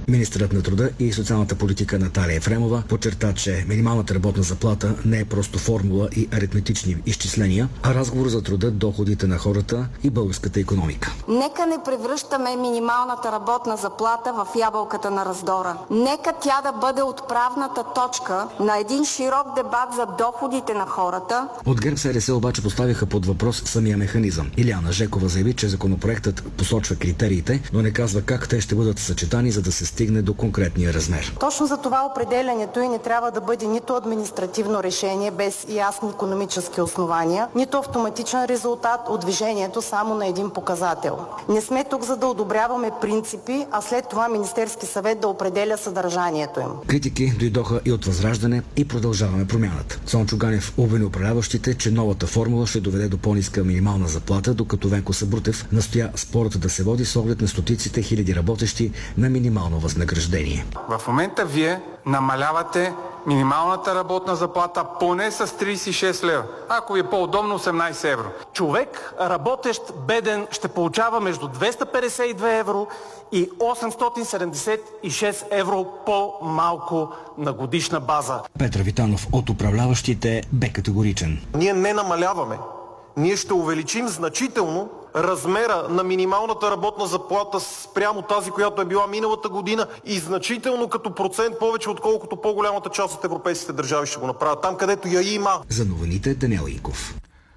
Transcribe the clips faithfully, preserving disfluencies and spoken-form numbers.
Министърът на труда и социалната политика Наталия Ефремова подчерта, че минималната работна заплата не е просто формула и аритметични изчисления, а разговор за труда, доходите на хората и българската икономика. Нека не превръщаме минималната работна заплата в ябълката на раздора. Нека тя да бъде отправната точка на един широк дебат за доходите на хората. От ГЕРБ СДС обаче поставиха под въпрос самия механизъм. Илияна Жекова заяви, че законопроектът посочва критериите, но не казва как те ще бъдат съчетани, за да се стигне до конкретния размер. Точно за това определянето и не трябва да бъде нито административно решение без ясни икономически основания, нито автоматичен резултат от движението само на един показател. Не сме тук за да одобряваме принципи, а след това Министерски съвет да определя съдържанието им. Критики дойдоха и от Възраждане и Продължаваме промяната. Цончо Ганев обвини управляващите, че новата формула ще доведе до по-ниска минимална заплата, докато Венко Сабрутев настоя спорът да се води с оглед на стотиците хиляди работещи на минимално възнаграждение. В момента вие намалявате минималната работна заплата поне с тридесет и шест лева. Ако ви е по-удобно, осемнадесет евро. Човек, работещ, беден, ще получава между двеста петдесет и две евро и осемстотин седемдесет и шест евро по-малко на годишна база. Петър Витанов от управляващите бе категоричен. Ние не намаляваме. Ние ще увеличим значително размера на минималната работна заплата спрямо тази, която е била миналата година и значително като процент повече, отколкото по-голямата част от европейските държави ще го направят. Там, където я има. За новините Даниел Инков.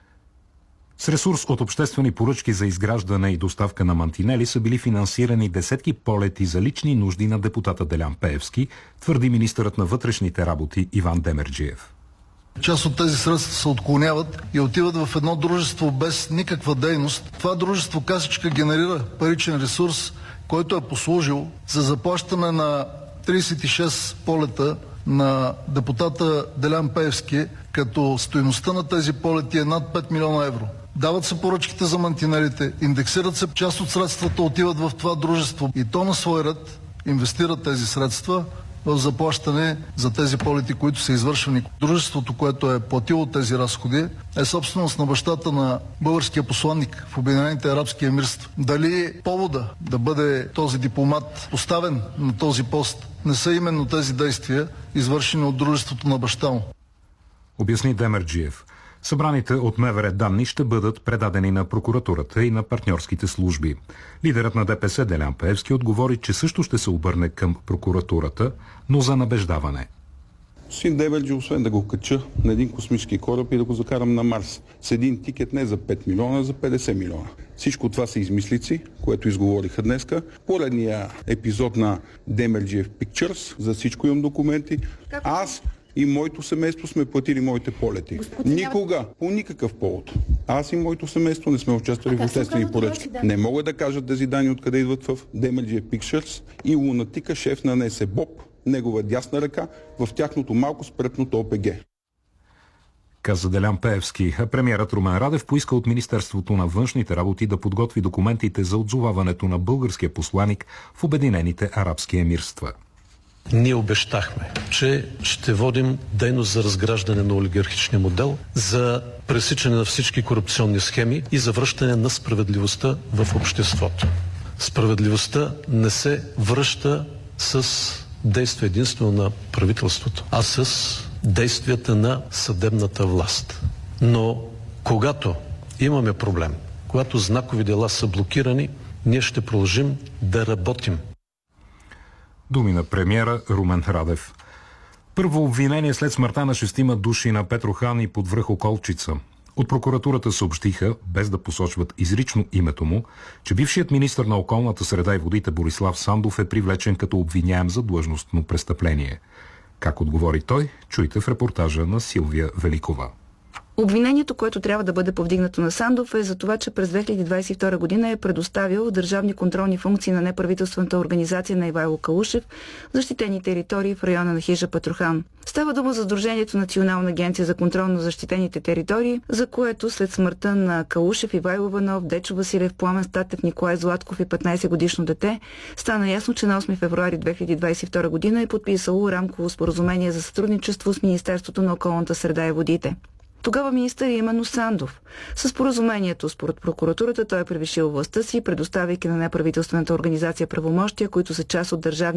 С ресурс от обществени поръчки за изграждане и доставка на мантинели са били финансирани десетки полети за лични нужди на депутата Делян Пеевски, твърди министърът на вътрешните работи Иван Демерджиев. Част от тези средства се отклоняват и отиват в едно дружество без никаква дейност. Това дружество касичка генерира паричен ресурс, който е послужил за заплащане на тридесет и шест полета на депутата Делян Пеевски, като стойността на тези полети е над пет милиона евро. Дават се поръчките за мантинелите, индексират се, част от средствата отиват в това дружество и то на свой ред инвестират тези средства в заплащане за тези полети, които са извършвани. Дружеството, което е платило тези разходи, е собственост на бащата на българския посланник в Обединените арабски емирства. Дали повода да бъде този дипломат поставен на този пост не са именно тези действия, извършени от дружеството на баща му? Обясни Демерджиев. Събраните от МВР данни ще бъдат предадени на прокуратурата и на партньорските служби. Лидерът на ДПС Делян Пеевски отговори, че също ще се обърне към прокуратурата, но за набеждаване. Господин Демерджи, освен да го кача на един космически кораб и да го закарам на Марс с един тикет не за пет милиона, а за петдесет милиона. Всичко това са измислици, което изговориха днеска. Поредния епизод на Демерджиев Pictures, за всичко имам документи. Аз и моето семейство сме платили моите полети. Господин, никога, по никакъв повод. Аз и моето семейство не сме участвали в обществени поръчки. Да. Не мога да кажат тези данни откъде идват в Демерджиев Pictures и лунатика, шеф на НС Боб, негова дясна ръка, в тяхното малко спретното ОПГ. Каза Делян Пеевски. Премиерът Румен Радев поиска от Министерството на външните работи да подготви документите за отзоваването на българския посланик в Обединените арабски емирства. Ние обещахме, че ще водим дейност за разграждане на олигархичния модел, за пресичане на всички корупционни схеми и за връщане на справедливостта в обществото. Справедливостта не се връща с действие единствено на правителството, а с действията на съдебната власт. Но когато имаме проблем, когато знакови дела са блокирани, ние ще продължим да работим. Думи на премиера Румен Радев. Първо обвинение след смъртта на шестима души на Петрохан и под връх Околчица. От прокуратурата съобщиха, без да посочват изрично името му, че бившият министър на околната среда и водите Борислав Сандов е привлечен като обвиняем за длъжностно престъпление. Как отговори той, чуйте в репортажа на Силвия Великова. Обвинението, което трябва да бъде повдигнато на Сандов, е за това, че през две хиляди двадесет и втора година е предоставил държавни контролни функции на неправителствената организация на Ивайло Калушев защитени територии в района на хижа Петрохан. Става дума за Сдружението Национална агенция за контрол на защитените територии, за което след смъртта на Калушев, Ивайло Иванов, Дечо Василев, Пламен Статев, Николай Златков и петнадесетгодишно дете, стана ясно, че на осми февруари две хиляди двадесет и втора година е подписало рамково споразумение за сътрудничество с Министерството на околната среда и водите. Тогава министър е именно Сандов. С споразумението, според прокуратурата, той е превишил властта си, предоставяйки на неправителствената организация правомощия, които са част от държавни